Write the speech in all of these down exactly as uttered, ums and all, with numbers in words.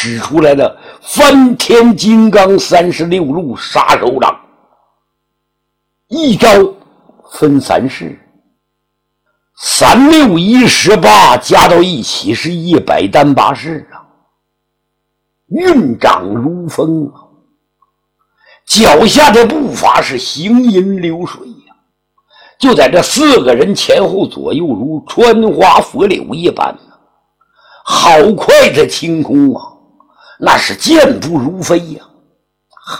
使出来了翻天金刚三十六路杀手掌，一招分三式，三六一十八加到一起是一百单八式啊，运掌如风啊，脚下的步伐是行云流水呀、啊，就在这四个人前后左右如穿花佛柳一般啊，好快的轻功啊，那是健步如飞呀、啊。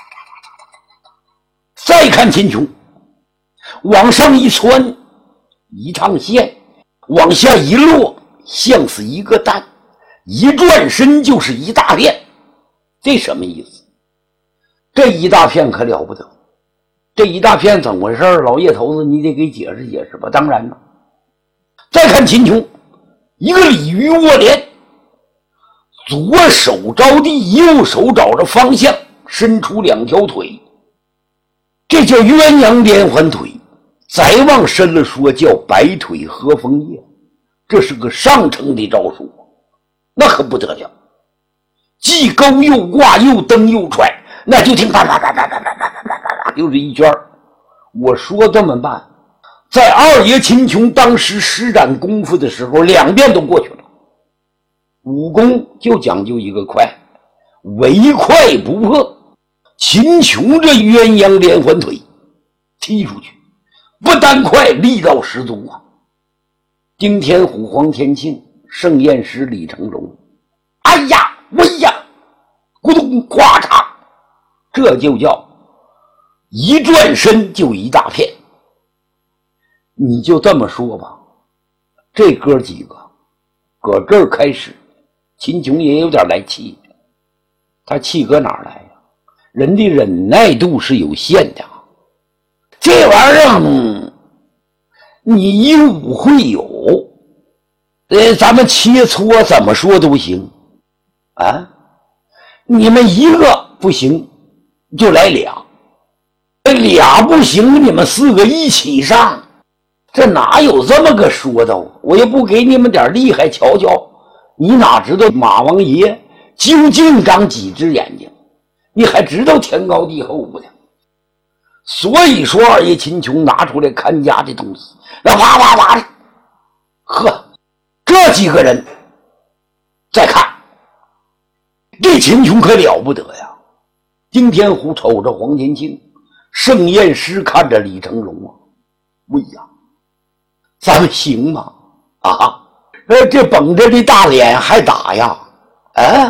再看秦琼，往上一窜，一趟线，往下一落，像是一个蛋，一转身就是一大片。这什么意思？这一大片可了不得，这一大片怎么回事？老叶头子你得给解释解释吧。当然了，再看秦琼，一个鲤鱼卧莲，左手着地，右手找着方向，伸出两条腿，这叫鸳鸯连环腿。再往深了说叫白腿合枫叶，这是个上乘的招数，那可不得了，既勾又挂又蹬又踹，那就听啪啪啪啪啪啪啪啪啪就是一圈。我说这么办，在二爷秦琼当时施展功夫的时候，两遍都过去了。武功就讲究一个快，唯快不破。秦琼这鸳鸯连环腿踢出去，不但快，力道十足啊！丁天虎、黄天庆、盛宴师李成龙，哎呀，喂呀，咕咚呱嚓，这就叫一转身就一大片。你就这么说吧，这哥几个搁这儿开始，秦琼也有点来气，他气搁哪儿来呀？人的忍耐度是有限的。这玩意儿、嗯、你一武会有，呃，咱们切磋怎么说都行啊。你们一个不行就来俩，俩不行你们四个一起上，这哪有这么个说道？我也不给你们点厉害瞧瞧，你哪知道马王爷究竟长几只眼睛？你还知道天高地厚不的？所以说二爷秦琼拿出来看家的东西，那啪啪啪，呵，这几个人再看，这秦琼可了不得呀！丁天虎瞅着黄天庆，盛宴师看着李成龙啊，喂呀，咱们行吗？啊，呃，这绷着的大脸还打呀？啊，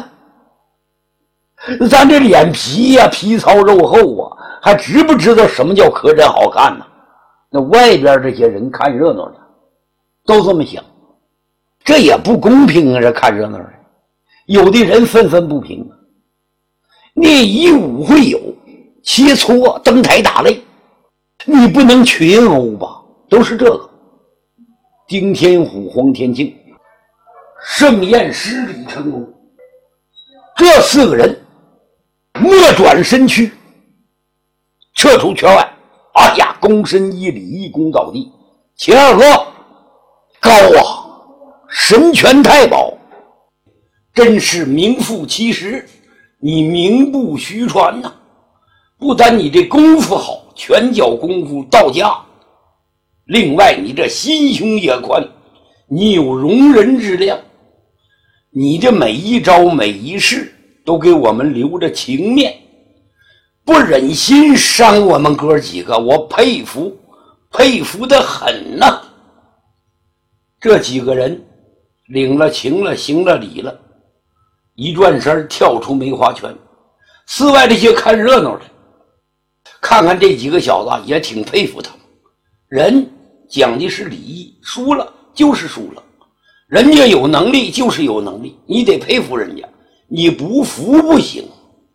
咱这脸皮呀、啊，皮糙肉厚啊，还知不知道什么叫可真好看呢？那外边这些人看热闹的都这么想，这也不公平啊！这看热闹的，有的人愤愤不平啊。你以武会友，切磋登台打擂，你不能群殴吧？都是这个。丁天虎、黄天庆、盛宴师李成功，这四个人莫转身躯，撤出圈外。哎呀，躬身一礼，一躬倒地。秦二哥，高啊，神拳太保，真是名副其实，你名不虚传呐、啊！不但你这功夫好，拳脚功夫到家，另外你这心胸也宽，你有容人之量，你这每一招每一式都给我们留着情面，不忍心伤我们哥几个，我佩服佩服得很呐、啊！这几个人领了情了，行了礼了，一转身跳出梅花圈。寺外这些看热闹的看看这几个小子，也挺佩服他们。人讲的是礼仪，输了就是输了，人家有能力就是有能力，你得佩服人家，你不服不行。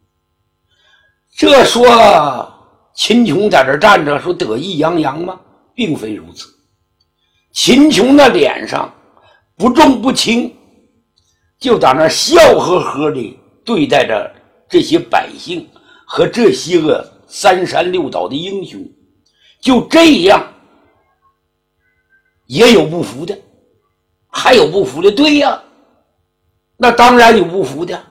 这说秦琼在这站着说得意洋洋吗？并非如此。秦琼的脸上不重不轻，就在那笑呵呵地对待着这些百姓和这些个三山六岛的英雄。就这样，也有不服的，还有不服的，对呀，那当然有不服的。